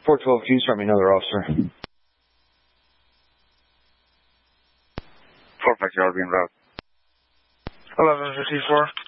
412, can you start me another officer? 450 being route. 1154.